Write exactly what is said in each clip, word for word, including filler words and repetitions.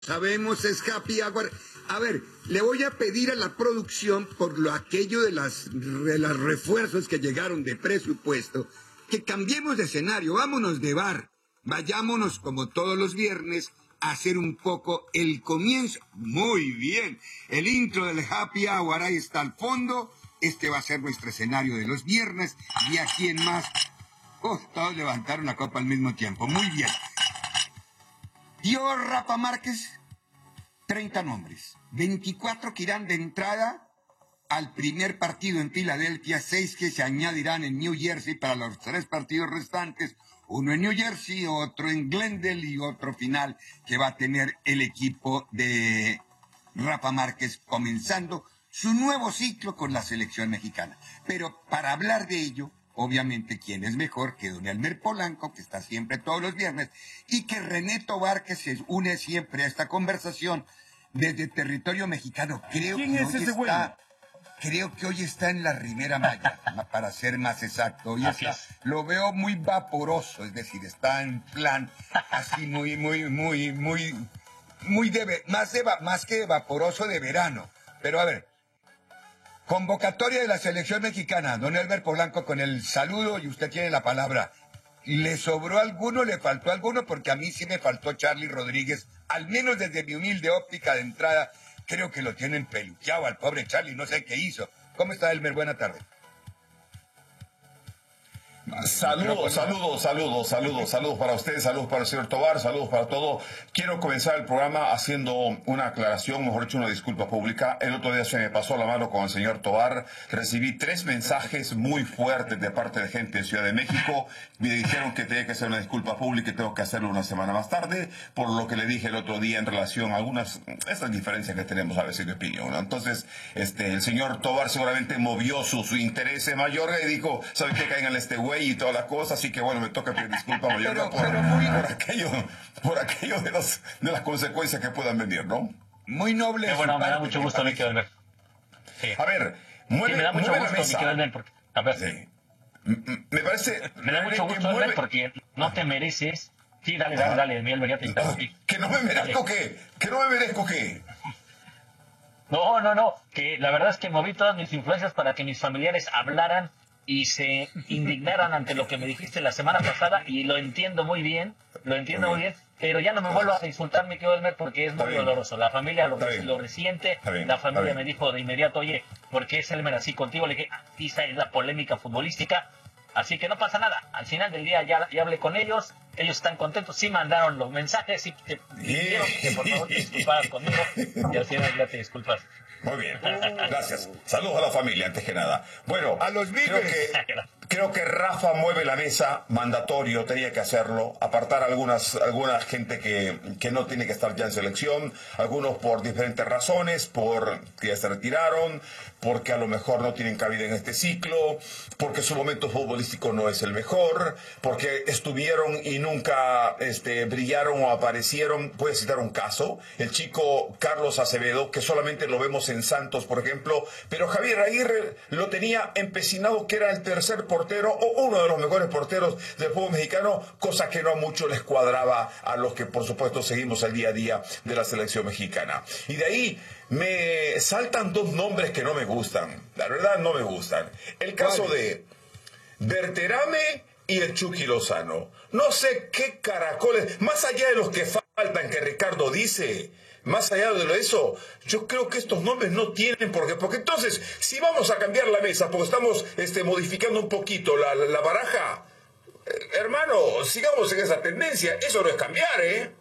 sabemos, es Happy Hour. A ver, le voy a pedir a la producción, por lo aquello de las, de las refuerzos que llegaron de presupuesto, que cambiemos de escenario, vámonos de bar, vayámonos como todos los viernes a hacer un poco el comienzo. Muy bien, el intro del Happy Hour, ahí está al fondo. Este va a ser nuestro escenario de los viernes, y aquí en más. Oh, todos levantaron la copa al mismo tiempo, muy bien. Dio Rafa Márquez treinta nombres, veinticuatro que irán de entrada al primer partido en Filadelfia, seis que se añadirán en New Jersey para los tres partidos restantes, uno en New Jersey, otro en Glendale y otro final que va a tener el equipo de Rafa Márquez comenzando su nuevo ciclo con la selección mexicana. Pero para hablar de ello, obviamente, ¿quién es mejor que don Elmer Polanco, que está siempre todos los viernes, y que René Tobar, que se une siempre a esta conversación desde territorio mexicano? Creo ¿Quién que es hoy ese güey? está, creo que hoy está en la Ribera Maya, para ser más exacto. Hoy está, lo veo muy vaporoso, es decir, está en plan así muy, muy, muy, muy, muy de, más, de, más que vaporoso de verano. Pero a ver, convocatoria de la selección mexicana, don Elmer Polanco, con el saludo, y usted tiene la palabra. ¿Le sobró alguno, le faltó alguno? Porque a mí sí me faltó Charly Rodríguez, al menos desde mi humilde óptica de entrada. Creo que lo tienen peluqueado al pobre Charly, no sé qué hizo. ¿Cómo está, Elmer? Buena tarde. Saludos, saludos, saludos, saludos, saludos para ustedes, saludos para el señor Tobar, saludos para todo. Quiero comenzar el programa haciendo una aclaración, mejor dicho, una disculpa pública. El otro día se me pasó la mano con el señor Tobar. Recibí tres mensajes muy fuertes de parte de gente de Ciudad de México. Me dijeron que tenía que hacer una disculpa pública y tengo que hacerlo una semana más tarde, por lo que le dije el otro día en relación a algunas, estas diferencias que tenemos a veces de opinión, ¿no? Entonces, este, el señor Tobar seguramente movió su, su interés mayor y dijo, ¿saben qué? Caigan este güey y todas las cosas, así que bueno, me toca pedir disculpas mayor por, por aquello, por aquello de, los, de las consecuencias que puedan venir, ¿no? Muy noble. Qué bueno, me da mucho gusto, mi querido Elmer. Sí. A ver, mueve, sí, me da mucho mueve gusto, mi querido Elmer, porque, a ver, sí. Me parece... Me da mucho gusto, Elmer, porque no te mereces... Sí, dale, dale, dale, mi Elmer, ya te interrumpí. ¿Que no me merezco qué? ¿Que no me merezco qué? No, no, no, que la verdad es que moví todas mis influencias para que mis familiares hablaran y se indignaran ante lo que me dijiste la semana pasada, y lo entiendo muy bien, lo entiendo muy bien, pero ya no me vuelvas a insultar, mi querido Elmer, porque es muy doloroso. La familia lo, lo resiente, la familia me dijo de inmediato, oye, ¿por qué es Elmer así contigo? Le dije, esa es la polémica futbolística, así que no pasa nada. Al final del día ya, ya hablé con ellos, ellos están contentos, sí mandaron los mensajes, sí te pidieron que por favor te disculparas conmigo, y al final ya te disculpas. Muy bien, gracias. Saludos a la familia, antes que nada. Bueno, a los creo que, creo que Rafa mueve la mesa, mandatorio, tenía que hacerlo, apartar a algunas, alguna gente que, que no tiene que estar ya en selección, algunos por diferentes razones, por que ya se retiraron, porque a lo mejor no tienen cabida en este ciclo, porque su momento futbolístico no es el mejor, porque estuvieron y nunca este, brillaron o aparecieron. Puedes citar un caso, el chico Carlos Acevedo, que solamente lo vemos en Santos, por ejemplo, pero Javier Aguirre lo tenía empecinado que era el tercer portero o uno de los mejores porteros del fútbol mexicano, cosa que no mucho les cuadraba a los que por supuesto seguimos el día a día de la selección mexicana. Y de ahí me saltan dos nombres que no me gustan, la verdad no me gustan. El caso de Berterame y el Chucky Lozano. No sé qué caracoles, más allá de los que faltan que Ricardo dice, más allá de eso, yo creo que estos nombres no tienen por qué, porque entonces, si vamos a cambiar la mesa, porque estamos este, modificando un poquito la, la, la baraja, eh, hermano, sigamos en esa tendencia, eso no es cambiar, ¿eh?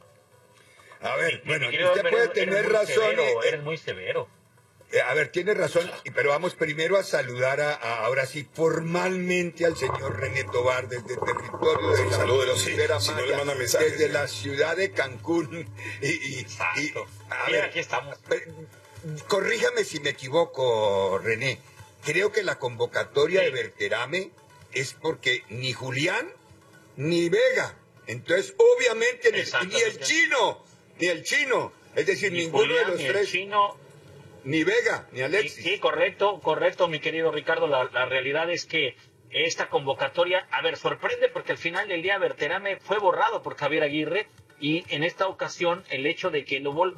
A ver, bueno, usted puede tener razón. Eres muy severo. A ver, tiene razón, pero vamos primero a saludar a, a ahora sí formalmente al señor René Tobar desde el territorio de sí, la sí, Ribera si Maya, no mensajes, desde sí. la ciudad de Cancún. Y, y, y a ver, aquí estamos. Corríjame si me equivoco, René. Creo que la convocatoria sí. de Berterame es porque ni Julián ni Vega. Entonces, obviamente, ni, ni el chino, ni el chino. Es decir, ni ninguno Julián, de los ni tres. El chino, Ni Vega, ni Alexis. Sí, sí, correcto, correcto, mi querido Ricardo. La, la realidad es que esta convocatoria, a ver, sorprende porque al final del día Berterame fue borrado por Javier Aguirre y en esta ocasión el hecho de que lo vol